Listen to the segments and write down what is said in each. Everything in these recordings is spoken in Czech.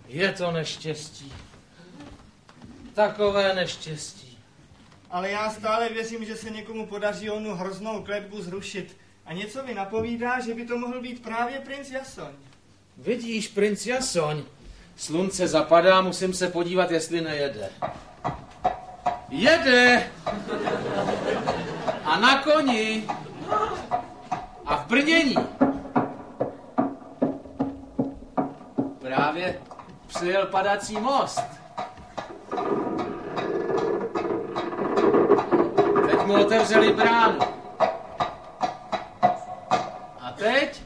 Je to neštěstí. Takové neštěstí. Ale já stále věřím, že se někomu podaří onu hroznou kletbu zrušit. A něco mi napovídá, že by to mohl být právě princ Jasoň. Vidíš, princ Jasoň. Slunce zapadá, musím se podívat, jestli nejede. Jede! A na koni. A v brnění. Právě přijel padací most. Teď mu otevřeli bránu. A teď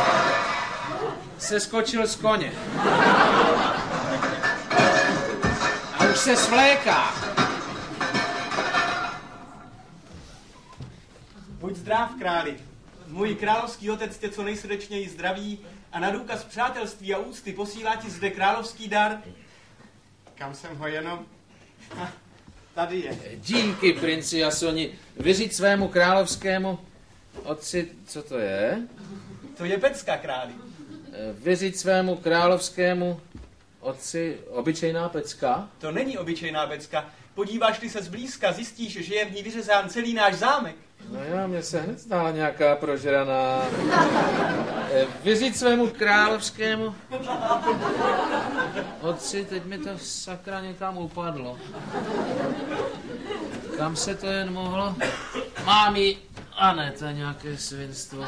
se skočil z koně. A už se svléká. Buď zdrav, králi. Můj královský otec tě co nejsrdečněji zdraví a na důkaz přátelství a úcty posílá ti zde královský dar. Kam jsem ho jenom? Tady je. Díky, princi Jasoni. Vyřiď svému královskému otci, co to je? To je pecka, králi. Vyřiď svému královskému otci obyčejná pecka? To není obyčejná pecka. Podíváš-li se zblízka, zjistíš, že je v ní vyřezán celý náš zámek. No já, mně se hned zdála nějaká prožraná. Vyřiď svému královskému otci, teď mi to sakra někam upadlo. Kam se to jen mohlo? Mámi, a ne, to je nějaké svinstvo.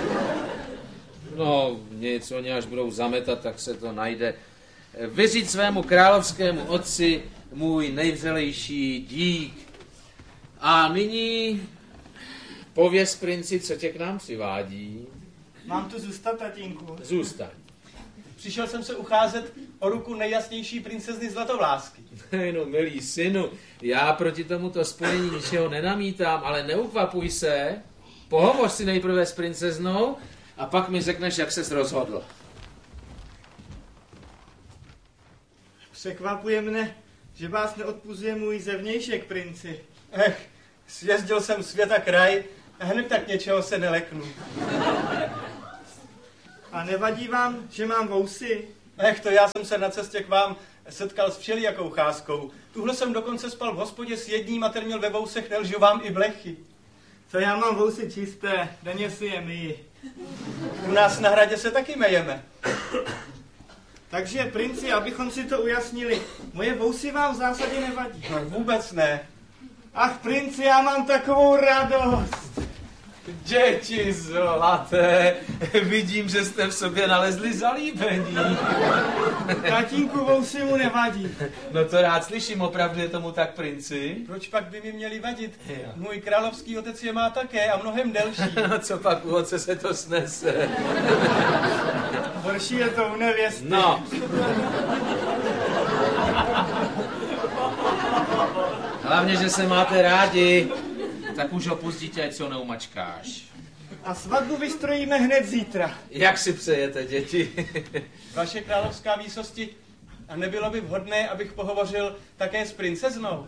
No, nic, oni až budou zametat, tak se to najde. Vyřiď svému královskému otci můj nejvřelejší dík. A nyní pověz princi, co tě k nám přivádí. Mám tu zůstat, tatínku? Zůstaň. Přišel jsem se ucházet o ruku nejjasnější princezny Zlatovlásky. No, milý synu, já proti tomuto spojení ničeho nenamítám, ale neukvapuj se. Pohovoř si nejprve s princeznou a pak mi řekneš, jak ses rozhodl. Překvapuje mne, že vás neodpuzuje můj zevnějšek, princi. Sjezdil jsem svět a kraj a hned tak něčeho se neleknu. A nevadí vám, že mám vousy? To já jsem se na cestě k vám setkal s všelijakou cházkou. Tuhle jsem dokonce spal v hospodě s jedním a ten měl ve vousech, nelžu vám, i blechy. Co já mám vousy čisté, denně si je myji. U nás na hradě se taky mejeme. Takže, princi, abychom si to ujasnili, moje vousy vám v zásadě nevadí. No, vůbec ne. Ach, princi, já mám takovou radost. Děti zlaté, vidím, že jste v sobě nalezli zalíbení. Tatínku, vousy mu nevadí. No to rád slyším, opravdu je tomu tak, princi? Proč pak by mi měli vadit? Můj královský otec je má také a mnohem delší. No co pak u otce se to snese? Horší je to u nevěsty. No. Hlavně, že se máte rádi, tak už opust dítě, ať se ho neumačkáš. A svatbu vystrojíme hned zítra. Jak si přejete, děti? Vaše královská výsosti, a nebylo by vhodné, abych pohovořil také s princeznou?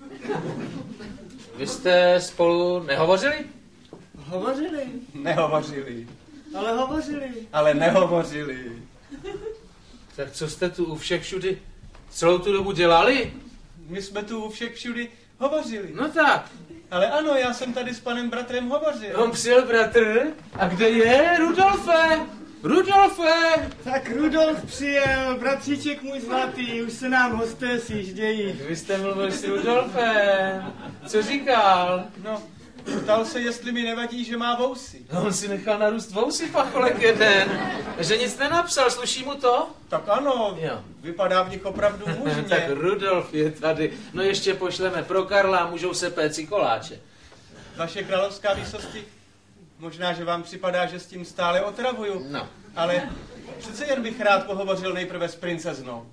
Vy jste spolu nehovořili? Hovořili. Nehovořili. Ale hovořili. Ale nehovořili. Tak co jste tu u všech všudy celou tu dobu dělali? My jsme tu u všech všudy hovořili. No tak. Ale ano, já jsem tady s panem bratrem hovořil. On přijel bratr? A kde je? Rudolfe! Rudolfe! Tak Rudolf přijel, bratříček můj zlatý, už se nám hosté sjíždějí. Vy jste mluvil s Rudolfem. Co říkal? No, ptal se, jestli mi nevadí, že má vousy. No, on si nechal narůst vousy, pacholek jeden. Že nic nenapsal, sluší mu to? Tak ano, Jo. vypadá v nich opravdu mužně. Tak Rudolf je tady. No ještě pošleme pro Karla a můžou se péci koláče. Vaše královská výsosti, možná, že vám připadá, že s tím stále otravuju. No. Ale přece jen bych rád pohovořil nejprve s princeznou.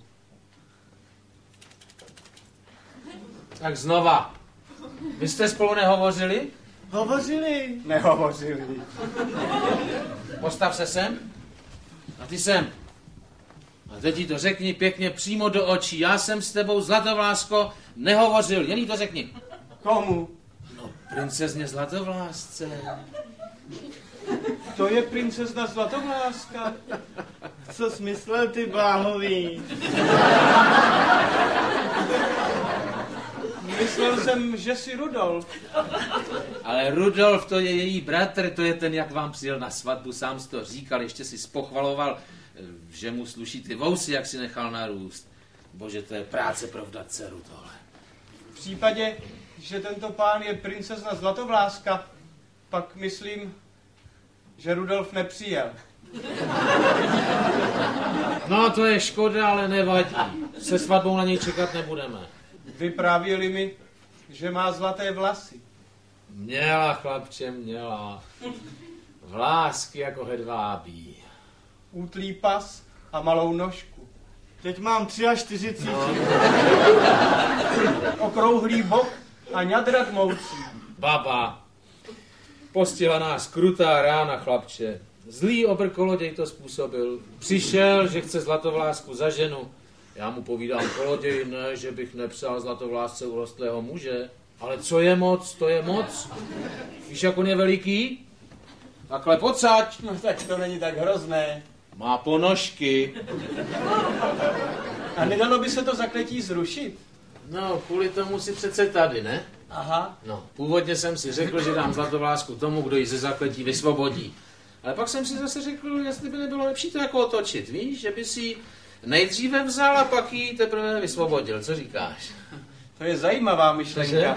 Tak znova. Vy jste spolu nehovořili? Hovořili. Nehovořili. Postav se sem. A ty sem. A teď jí to řekni pěkně přímo do očí. Já jsem s tebou, Zlatovlásko, nehovořil. Jen jí to řekni. Komu? No, princezně Zlatovlásce. To je princezna Zlatovláska. Co jsi myslel, ty bláhový? Myslel jsem, že jsi Rudolf. Ale Rudolf, to je její bratr, to je ten, jak vám přijel na svatbu, sám jsi to říkal, ještě si spochvaloval, že mu sluší ty vousy, jak si nechal narůst. Bože, to je práce provdat dceru tohle. V případě, že tento pán je princezna Zlatovláska, pak myslím, že Rudolf nepřijel. No, to je škoda, ale nevadí. Se svatbou na něj čekat nebudeme. Vyprávěli mi, že má zlaté vlasy. Měla, chlapče, měla. Vlásky jako hedvábí. Útlý pas a malou nožku. Teď mám 43. Okrouhlý bok a ňadra tmoucí. Baba. Postihla nás krutá rána, chlapče. Zlý obrkoloděj to způsobil. Přišel, že chce Zlatovlásku za ženu. Já mu povídám, koloděj, ne, že bych nepřál Zlatovlásce urostlého muže. Ale co je moc, to je moc. Víš, jak on je veliký? Takhle pocať. No tak to není tak hrozné. Má ponožky. A nedalo by se to zakletí zrušit? No, kvůli tomu si přece tady, ne? Aha. No, původně jsem si řekl, že dám Zlatovlásku tomu, kdo ji ze zakletí vysvobodí. Ale pak jsem si zase řekl, jestli by nebylo lepší to jako otočit, víš? Že by si nejdříve vzal a pak ji teprve vysvobodil. Co říkáš? To je zajímavá myšlenka.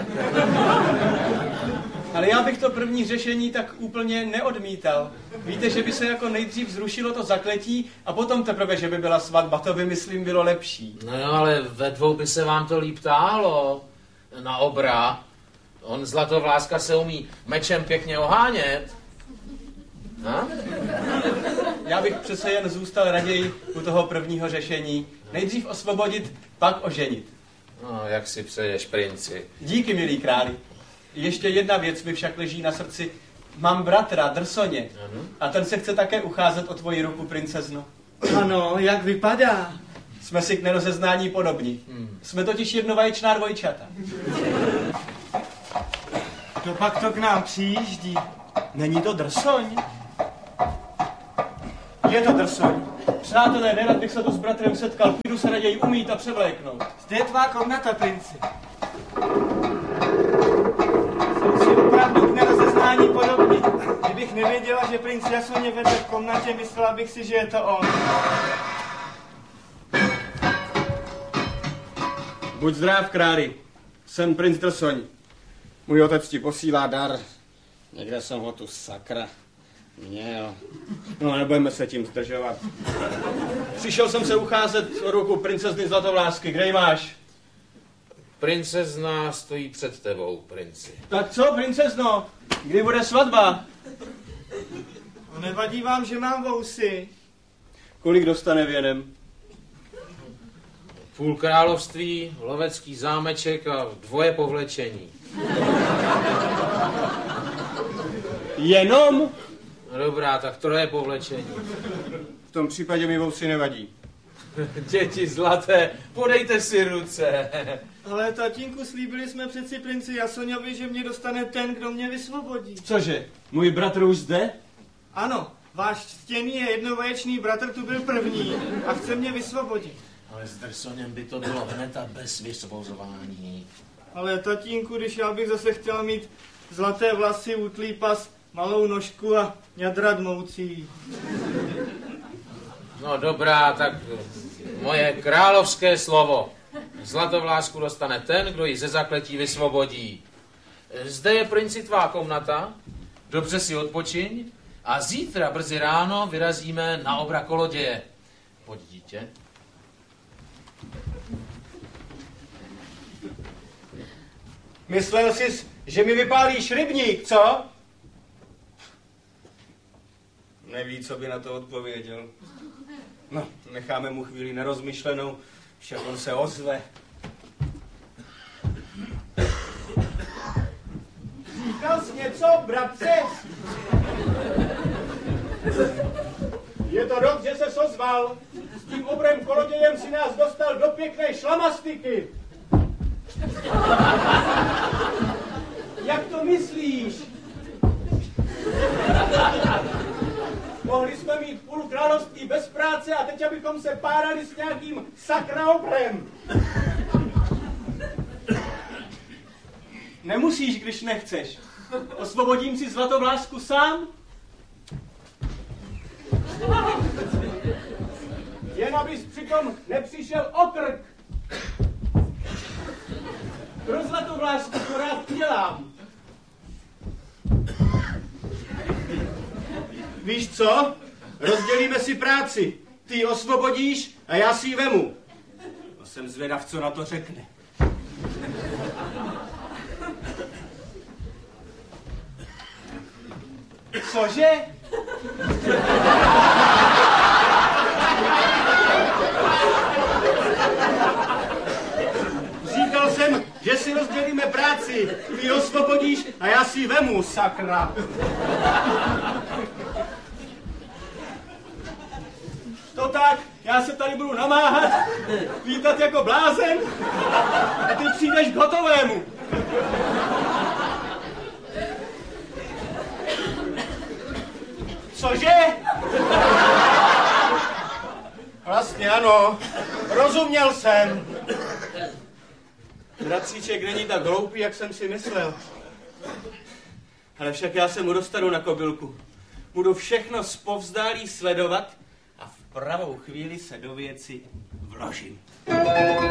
Ale já bych to první řešení tak úplně neodmítal. Víte, že by se jako nejdřív zrušilo to zakletí a potom teprve, že by byla svatba. To by, myslím, bylo lepší. No jo, ale ve dvou by se vám to líp táhlo. Na obra. On Zlatovláska se umí mečem pěkně ohánět. Ha? Já bych přece jen zůstal raději u toho prvního řešení. Nejdřív osvobodit, pak oženit. No, jak si přeješ, princi. Díky, milý králi. Ještě jedna věc mi však leží na srdci. Mám bratra, Drsoně. Ano. A ten se chce také ucházet o tvoji ruku, princezno. Ano, jak vypadá? Jsme si k nerozeznání podobní. Jsme totiž jednovaječná dvojčata. To pak to k nám přijíždí. Není to Drsoň? Je to Drsoň. Přátelé, nerad bych se tu s bratrem setkal. Půjdu se raději umýt a převléknout. Zde je tvá komnata, princi. Jsem si opravdu k nerozeznání podobný. Kdybych nevěděla, že princ Jasoně vede v komnatě, myslela bych si, že je to on. Buď zdrav, králi. Jsem princ Drsoň. Můj otec ti posílá dar. Někde jsem ho tu sakra měl. No, nebudeme se tím zdržovat. Přišel jsem se ucházet o ruku princezny Zlatovlásky. Kde ji máš? Princezna stojí před tebou, princi. Tak co, princezno? Kdy bude svatba? No, nevadí vám, že mám vousy? Kolik dostane věnem? Půl království, lovecký zámeček a dvoje povlečení. Jenom? No dobrá, tak troje povlečení. V tom případě mi vousy nevadí. Děti zlaté, podejte si ruce. Ale tatínku, slíbili jsme přeci princi Jasoňovi, že mě dostane ten, kdo mě vysvobodí. Cože, můj bratr už zde? Ano, váš ctěný a jednovaječný bratr tu byl první a chce mě vysvobodit. Ale s Drsoněm by to bylo hned a bez vysvobozování. Ale tatínku, když já bych zase chtěl mít zlaté vlasy, útlý pas, malou nožku a ňadra dmoucí. No dobrá, tak moje královské slovo. Zlatovlásku dostane ten, kdo ji ze zakletí vysvobodí. Zde je princi tvá komnata, dobře si odpočiň a zítra brzy ráno vyrazíme na obra koloděje. Pojď, dítě. Myslel jsi, že mi vypálíš rybník, co? Neví, co by na to odpověděl. No, necháme mu chvíli nerozmyšlenou, však on se ozve. Říkal jsi něco, bratře? Je to dobře, že se ozval. S tím obrem kolodějem si nás dostal do pěkné šlamastiky. Jak to myslíš? Mohli jsme mít půl království bez práce a teď abychom se párali s nějakým sakra obrem. Nemusíš, když nechceš. Osvobodím si Zlatovlásku sám. Jen abys přitom nepřišel o krk. Pro Zlatovlásku to rád dělám. Víš co? Rozdělíme si práci. Ty ji osvobodíš a já si ji vemu. No, jsem zvědav, co na to řekne. Cože? Říkal jsem, že si rozdělíme práci. Ty ji osvobodíš a já si ji vemu, sakra. To tak, já se tady budu namáhat, vítat jako blázen a ty přijdeš k hotovému. Cože? Vlastně ano, rozuměl jsem. Bratříček není tak hloupý, jak jsem si myslel. Ale však já se mu dostanu na kobylku. Budu všechno zpovzdálí sledovat a v pravou chvíli se do věci vložím.